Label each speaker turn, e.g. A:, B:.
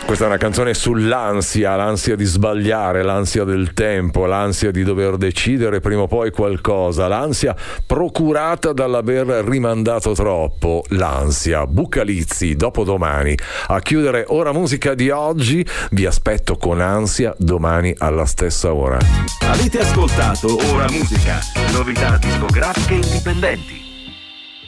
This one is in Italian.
A: Questa è una canzone sull'ansia, l'ansia di sbagliare, l'ansia del tempo, l'ansia di dover decidere prima o poi qualcosa, l'ansia procurata dall'aver rimandato troppo, l'ansia. Bucalizzi, dopodomani. A chiudere Ora Musica di oggi, vi aspetto con ansia domani alla stessa ora.
B: Avete ascoltato Ora Musica, novità discografiche indipendenti.